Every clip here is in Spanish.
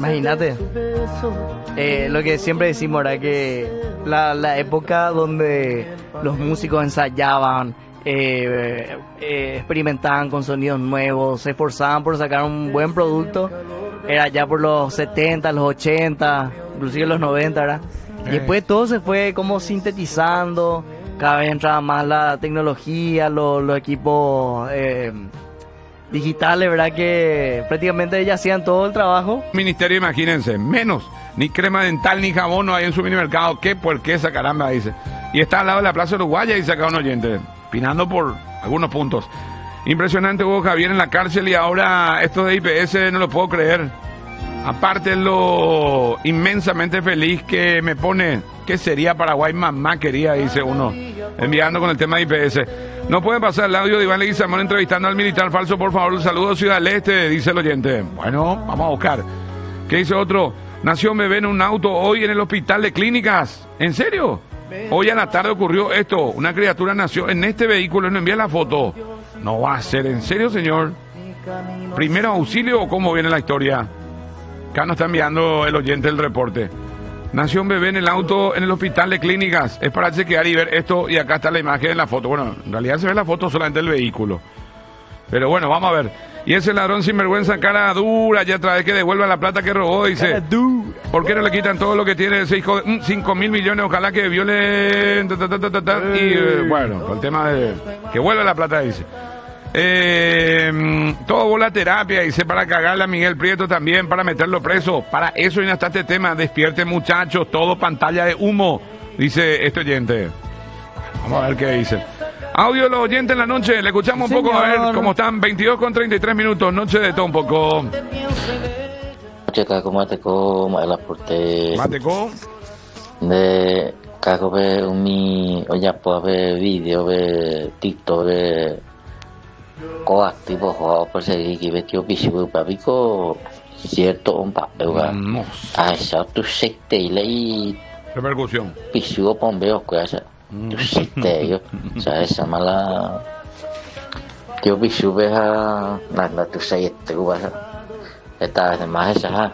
Imagínate, lo que siempre decimos, ¿verdad? Que la época donde los músicos ensayaban, experimentaban con sonidos nuevos, se esforzaban por sacar un buen producto, era ya por los 70, los 80, inclusive los 90, ¿verdad? Y después todo se fue como sintetizando, cada vez entraba más la tecnología, los equipos digitales, ¿verdad? Que prácticamente ellas hacían todo el trabajo. Ministerio, imagínense, menos, ni crema dental ni jabón no hay en su minimercado. ¿Qué porquesa, caramba? Dice. Y está al lado de la Plaza Uruguaya, dice acá un oyente, pinando por algunos puntos. Impresionante, Hugo Javier en la cárcel y ahora esto de IPS no lo puedo creer. Aparte lo inmensamente feliz que me pone, ¿qué sería Paraguay? Mamá quería, dice uno, enviando con el tema de IPS. No puede pasar el audio de Iván Leguizamón entrevistando al militar falso, por favor, un saludo Ciudad del Este, dice el oyente. Bueno, vamos a buscar. ¿Qué dice otro? Nació un bebé en un auto hoy en el hospital de clínicas. ¿En serio? Hoy a la tarde ocurrió esto. Una criatura nació en este vehículo y nos envía la foto. No va a ser, ¿en serio, señor? ¿Primero auxilio o cómo viene la historia? Acá nos está enviando el oyente el reporte. Nació un bebé en el auto en el hospital de clínicas. Es para chequear y ver esto. Y acá está la imagen en la foto. Bueno, en realidad se ve la foto solamente del vehículo. Pero bueno, vamos a ver. Y ese ladrón sinvergüenza, cara dura, ya otra vez que devuelva la plata que robó, dice. ¿Por qué no le quitan todo lo que tiene ese hijo? 5.000 millones, ojalá que violen. Y bueno, el tema de que vuelva la plata, dice. Todo bola terapia, dice, para cagarle a Miguel Prieto también, para meterlo preso. Para eso y no está este tema. Despierte, muchachos, todo pantalla de humo, dice este oyente. Vamos a ver qué dice. Audio de los oyentes en la noche, le escuchamos un poco, a ver cómo están. 22:33, noche de todo un poco. Checa como Mateco, Malaporte. Mateco. De cago ve mi, oye, pues ve vídeo, ve TikTok, ve coactivo, por seguir que ve tío piso, papico, cierto un papeuga. Ah, esa tu secte y ley. Repercusión. Piso pombeo, que hace. Tu secte, yo, o sea, esa mala. Tío piso ve a, nada, tu secte, que pasa. Esta además esa,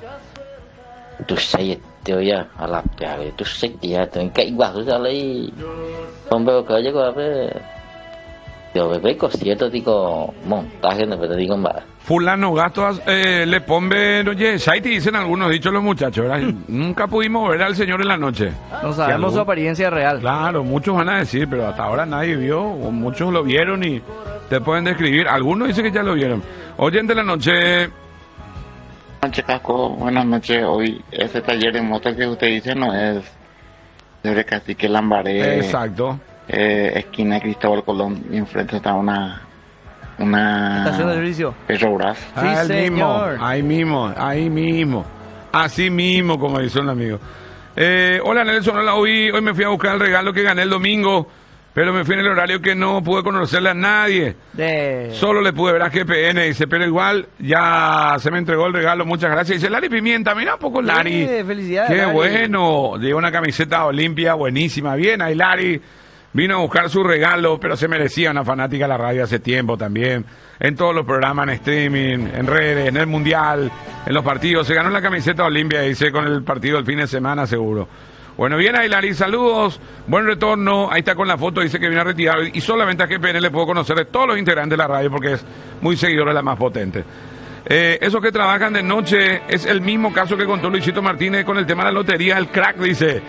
tu secte, ya, a la peor, tu secte, ya, te encaiguas, o sea, ley. Pombeo que llegó a ver. Yo bebé concierto digo montaje no te digo más. Fulano gastos le pombe, oye, Saiti dicen algunos, dicho los muchachos, ¿verdad? Nunca pudimos ver al señor en la noche. No sabemos su apariencia real. Claro, muchos van a decir, pero hasta ahora nadie vio, o muchos lo vieron y te pueden describir. Algunos dicen que ya lo vieron. Oyente de la noche. Buenas noches, Casco. Buenas noches. Hoy ese taller de moto que usted dice no es de Cacique Lambaré. Exacto. Esquina de Cristóbal Colón, y enfrente está una estación de servicio. Petrobras. Sí, señor. Ahí mismo. Así mismo, como dice un amigo. Hola Nelson, hola, hoy me fui a buscar el regalo que gané el domingo, pero me fui en el horario que no pude conocerle a nadie. Solo le pude ver a GPN, dice, pero igual ya se me entregó el regalo, muchas gracias. Dice Lari Pimienta, mira un poco Lari. Felicidades. Qué Lari. bueno, lleva una camiseta Olimpia buenísima, bien ahí Lari. Vino a buscar su regalo, pero se merecía, una fanática de la radio hace tiempo también. En todos los programas, en streaming, en redes, en el mundial, en los partidos. Se ganó la camiseta Olimpia, dice, con el partido el fin de semana seguro. Bueno, bien ahí, Lari, saludos, buen retorno. Ahí está con la foto, dice que viene a retirar. Y solamente a GPN le puedo conocer de todos los integrantes de la radio porque es muy seguidor de la más potente. Esos que trabajan de noche es el mismo caso que contó Luisito Martínez con el tema de la lotería, el crack, dice.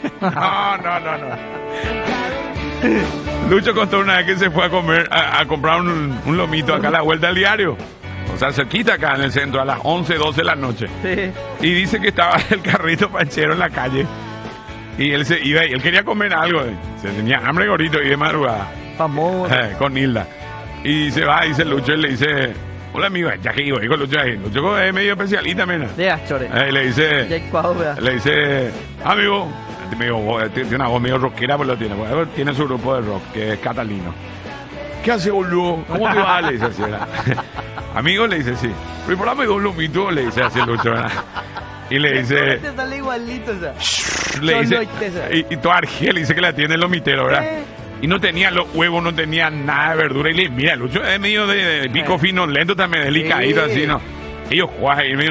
No. Lucho contó una vez que se fue a comer, a comprar un lomito acá a la vuelta del diario. O sea, cerquita acá en el centro, a las 11, 12 de la noche. Sí. Y dice que estaba el carrito panchero en la calle. Y él se iba y él quería comer algo. Se tenía hambre gordito y de madrugada. Famoso. Con Hilda. Y se va, dice Lucho, y le dice, hola amigo, ya que iba, digo Lucho ahí. Lucho es medio especialista, mena. Chore. Le dice, amigo, tiene una voz medio rockera, pues lo tiene. Bueno, tiene su grupo de rock, que es Catalino. ¿Qué hace, boludo? ¿Cómo te va? Le dice así, ¿verdad? Amigo, le dice, sí. Pero por ahí me un lomito, le dice así Lucho, ¿verdad? Y le dice... Te sale igualito, o sea. Le dice... Y tu Argel le dice que la tiene el lomitero, ¿verdad? Y no tenía los huevos, no tenía nada de verdura. Y le mira, Lucho es medio de pico fino, lento también, delicadito, así, ¿no? Ellos juegan y medio